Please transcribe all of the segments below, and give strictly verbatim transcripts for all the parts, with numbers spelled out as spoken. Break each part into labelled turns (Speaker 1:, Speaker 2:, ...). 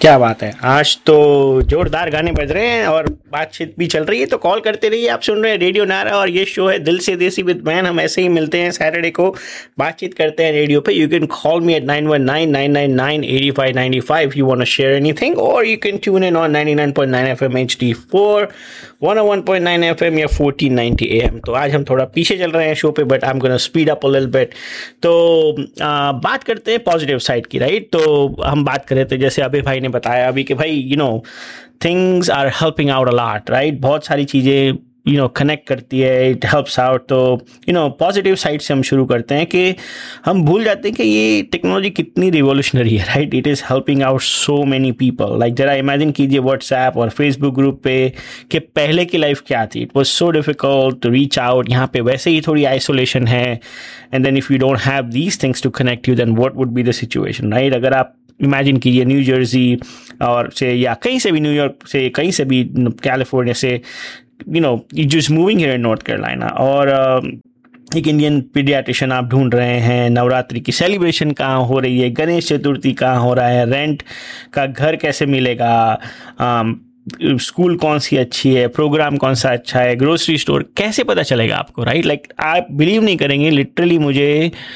Speaker 1: क्या बात है। आज तो जोरदार गाने बज रहे हैं और बातचीत भी चल रही है, तो कॉल करते रहिए। आप सुन रहे हैं रेडियो नारा और ये शो है दिल से देसी विद मैन। हम ऐसे ही मिलते हैं सैटरडे को, बातचीत करते हैं रेडियो पे। You can call me at nine one nine nine nine nine eight five nine five you want to share anything, और you can tune in on ninety nine point nine FM H D four, one O one point nine FM या fourteen ninety am. तो आज हम थोड़ा पीछे चल रहे हैं शो पे, but I am gonna speed up a little bit. तो आ, बात करते हैं पॉजिटिव साइड की, राइट। तो हम बात कर रहे थे, जैसे अभी भाई ने बताया अभी कि भाई you know things are helping out a lot, right. बहुत सारी चीज़ें यू नो कनेक्ट करती है, इट हेल्प्स आउट। तो यू नो पॉजिटिव साइड से हम शुरू करते हैं कि हम भूल जाते हैं कि ये टेक्नोलॉजी कितनी रिवॉल्यूशनरी है, right. It is helping out so many people. Like जरा इमेजिन कीजिए व्हाट्सएप और फेसबुक ग्रुप पे कि पहले की लाइफ क्या थी। It was so difficult to reach out. यहाँ पे वैसे ही थोड़ी आइसोलेशन है, and then if you don't have these things to connect you, then what would be the situation, right. अगर आप इमेजिन कीजिए न्यू जर्सी और से या कहीं से भी, न्यूयॉर्क से, कहीं से भी, कैलिफोर्निया से, you know you just moving here in north Carolina, और uh, एक इंडियन पीडियाट्रिशियन आप ढूंढ रहे हैं, नवरात्रि की सेलिब्रेशन कहाँ हो रही है, गणेश चतुर्थी कहाँ हो रहा है, रेंट का घर कैसे मिलेगा, um, स्कूल कौन सी अच्छी है, प्रोग्राम कौन सा अच्छा है, ग्रोसरी स्टोर कैसे पता चलेगा आपको, राइट। लाइक आप बिलीव नहीं करेंगे, लिटरली मुझे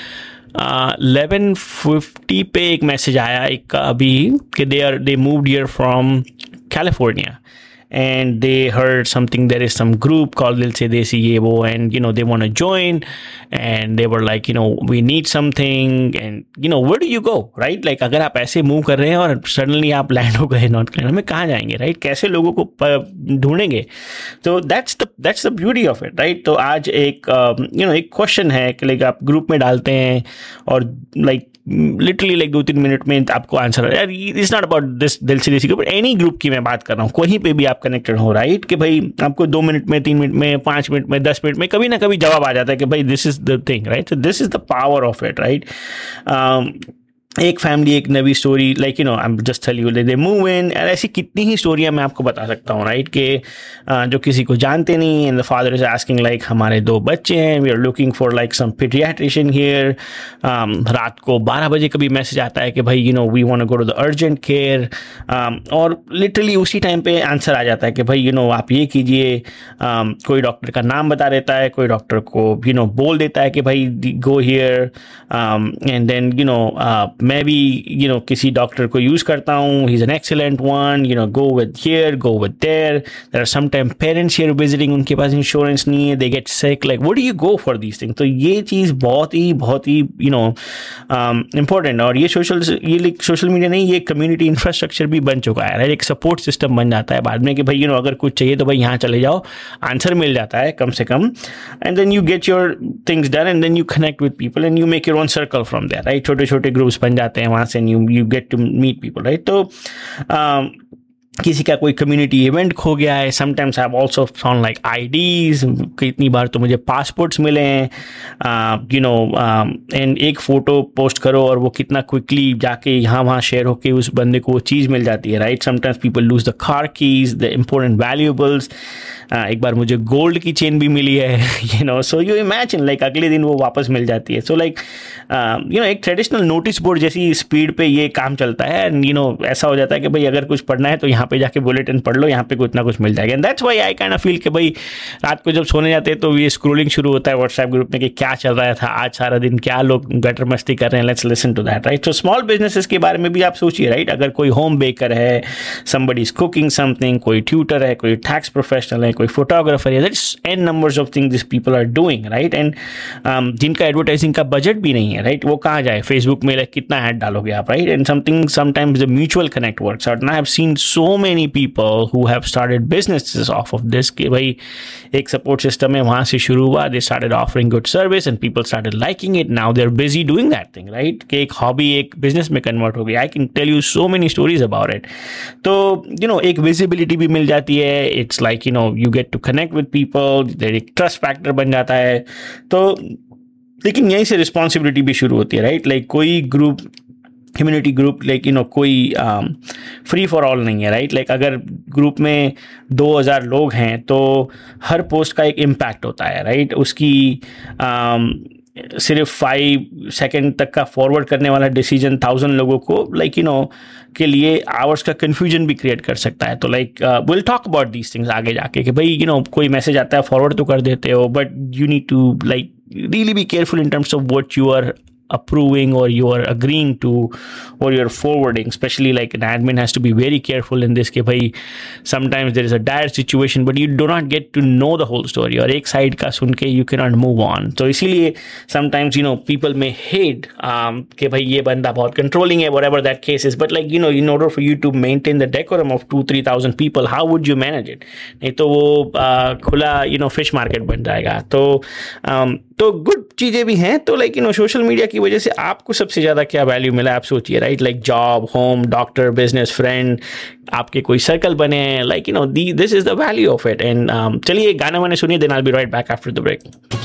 Speaker 1: इलेवन फिफ्टी पे एक मैसेज आया एक अभी कि they are they moved here from California and they heard something, there is some group called Dil Se Desi ye wo, and you know they want to join, and they were like, you know we need something, and you know where do you go, right? like अगर आप ऐसे move कर रहे हैं और suddenly आप land हो गए नॉर्थ कैरोलिना में, कहाँ जाएंगे, राइट right? कैसे लोगों को ढूंढेंगे। तो that's the that's the beauty of it, right. तो आज एक यू नो एक क्वेश्चन है कि लाइक आप ग्रुप में डालते हैं और लाइक लिटरली लाइक दो तीन मिनट में आपको आंसर, यार इट्स नॉट अबाउट दिस दिल से देसी, बट एनी ग्रुप की मैं बात कर रहा हूँ, कहीं पे भी आप कनेक्टेड हो, राइट। कि भाई आपको दो मिनट में, तीन मिनट में, पाँच मिनट में, दस मिनट में कभी ना कभी जवाब आ जाता है कि भाई this is the thing, right. So this is the power of it, right. एक फैमिली, एक नवी story, like you know I am just tell you they move in, और ऐसी कितनी ही स्टोरियाँ मैं आपको बता सकता हूँ, राइट। कि जो किसी को जानते नहीं, and the father is asking like हमारे दो बच्चे हैं, we are looking for like some paediatrician here. रात को बारह बजे कभी मैसेज आता है कि भाई you know we want to go to the urgent care, और लिटरली उसी टाइम पे आंसर आ जाता है कि भाई यू नो आप ये कीजिए। um, कोई डॉक्टर का नाम बता देता है, कोई डॉक्टर को यू नो बोल देता है कि भाई go here, and then you know मैं भी यू नो किसी डॉक्टर को यूज़ करता हूँ, he is an excellent one, you know go with here, go with their. There are some time parents here visiting, उनके पास इंश्योरेंस नहीं है, they get sick, like what do you go for these things. तो ये चीज़ बहुत ही बहुत ही you know important, और ये social ये सोशल मीडिया नहीं, ये कम्युनिटी इंफ्रास्ट्रक्चर भी बन चुका है, राइट। एक सपोर्ट सिस्टम बन जाता है बाद में कि भाई यू नो अगर कुछ चाहिए तो भाई यहाँ चले जाओ, आंसर मिल जाता है कम से कम, and then you get your things done, and then you connect with people, and you make your own circle from there, right. छोटे छोटे ग्रुप्स बन जाते हैं वहाँ से, you you get to meet people, right. तो um, किसी का कोई कम्युनिटी इवेंट खो गया है, sometimes I have also found like IDs, कितनी बार तो मुझे पासपोर्ट्स मिले हैं, यू नो एंड एक फ़ोटो पोस्ट करो और वो कितना क्विकली जाके यहाँ वहाँ शेयर होके उस बंदे को वो चीज़ मिल जाती है, right. Sometimes people lose the car keys, the important valuables. एक बार मुझे गोल्ड की चेन भी मिली है, you know so you imagine like अगले दिन वो वापस मिल जाती है। सो लाइक यू नो एक ट्रेडिशनल नोटिस बोर्ड जैसी स्पीड पे ये काम चलता है, एंड यू नो ऐसा हो जाता है कि भाई अगर कुछ पढ़ना है तो यहाँ पे जाके बुलेटिन पढ़ लो, यहाँ पे कुछ ना कुछ मिल जाएगा। And that's why I kind of feel कि भाई रात को जब सोने जाते हैं तो ये स्क्रोलिंग शुरू होता है व्हाट्सएप ग्रुप में कि क्या चल रहा था आज सारा दिन, क्या लोग गटर मस्ती कर रहे हैं, let's listen to that, right. So small businesses के बारे में भी आप सोचिए, राइट। अगर कोई होम बेकर है, समबडी इज कुकिंग समथिंग, कोई ट्यूटर है, कोई टैक्स प्रोफेशनल है, कोई फोटोग्राफर है, that's an numbers of things this people are doing, right. And जिनका एडवर्टाइजिंग का बजट भी नहीं है, राइट, वो कहाँ जाए, फेसबुक में लाइक कितना ऐड डालोगे आप, right. And something sometimes the mutual connect works out, and I have seen so many people who have started businesses off of this कि भाई एक सपोर्ट सिस्टम है, वहाँ से शुरू हुआ, they started offering good service and people started liking it, now they're busy doing that thing, right। कि एक हॉबी एक बिजनेस में कन्वर्ट हो गई। I can tell you so many stories about it। तो you know एक visibility भी मिल जाती है, it's like you know you get to connect with people, there एक ट्रस्ट फैक्टर बन जाता है। तो लेकिन यहीं से रिस्पॉन्सिबिलिटी भी शुरू होती है, राइट। लाइक कोई group, community group, like you know कोई फ्री फॉर ऑल नहीं है, राइट। लाइक अगर ग्रुप में दो हज़ार लोग हैं तो हर पोस्ट का एक इम्पैक्ट होता है, राइट। उसकी um, सिर्फ फाइव सेकेंड तक का फॉरवर्ड करने वाला डिसीजन थाउजेंड लोगों को लाइक यू नो के लिए आवर्स का कन्फ्यूजन भी क्रिएट कर सकता है. तो like will talk about these things आगे जाके कि भाई यू नो कोई मैसेज आता है फॉरवर्ड तो कर देते हो, but you need to like really be careful in terms of what you are approving or you are agreeing to or you're forwarding. Especially like an admin has to be very careful in this. Ke bhai sometimes there is a dire situation but you do not get to know the whole story, or ek side ka sun ke you cannot move on. So isliye sometimes you know people may hate um ke bhai ye banda bahut controlling hai, whatever that case is, but like you know in order for you to maintain the decorum of two three thousand people, how would you manage it? nahi to wo uh, khula you know fish market ban jayega. तो um, तो good चीज़ें भी हैं. तो like you know social media की वजह से आपको सबसे ज़्यादा क्या वैल्यू मिला आप सोचिए, right? Like job, home, doctor, business, friend, आपके कोई सर्कल बने, like you know this is the value of it. And चलिए गाना वाने सुनिए, then I will be right back after the break.